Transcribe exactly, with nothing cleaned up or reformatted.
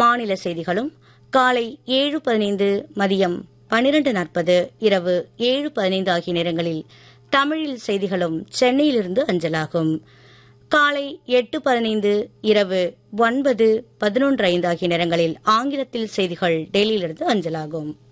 மாநில செய்திகளும் காலை ஏழு பதினைந்து மதியம் பனிரெண்டு நாற்பது இரவு ஏழு பதினைந்து ஆகிய நேரங்களில் தமிழில் செய்திகளும் சென்னையிலிருந்து அஞ்சலாகும். காலை எட்டு பதினைந்து இரவு ஒன்பது பதினொன்று ஐந்து ஆகிய நேரங்களில் ஆங்கிலத்தில் செய்திகள் டெல்லியிலிருந்து அஞ்சலாகும்.